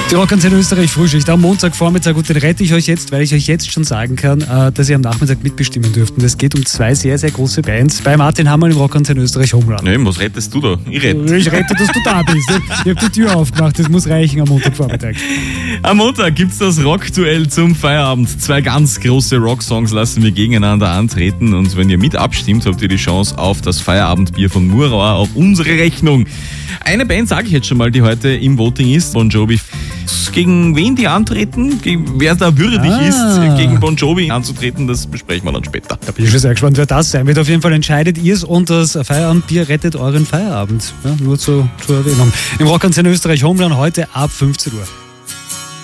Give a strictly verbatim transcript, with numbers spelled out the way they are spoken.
Die Rockantenne Österreich Frühschicht am Montagvormittag, und den rette ich euch jetzt, weil ich euch jetzt schon sagen kann, dass ihr am Nachmittag mitbestimmen dürft. Und es geht um zwei sehr, sehr große Bands bei Martin Hammerl im Rockantenne Österreich Home Run. Nein, was rettest du da? Ich rette. Ich rette, dass du da bist. Ich habe die Tür aufgemacht, das muss reichen am Montagvormittag. Am Montag gibt's das Rockduell zum Feierabend. Zwei ganz große Rocksongs lassen wir gegeneinander antreten, und wenn ihr mit abstimmt, habt ihr die Chance auf das Feierabendbier von Murauer auf unsere Rechnung. Eine Band sage ich jetzt schon mal, die heute im Voting ist, Bon Jovi. Gegen wen die antreten, gegen wer da würdig ah. ist, gegen Bon Jovi anzutreten, das besprechen wir dann später. Da bin ich schon sehr gespannt, wer das sein wird. Auf jeden Fall entscheidet ihr es, und das Feierabendbier rettet euren Feierabend. Ja, nur zu, zur Erwähnung. Im Rockantenne Österreich Home Run heute ab fünfzehn Uhr.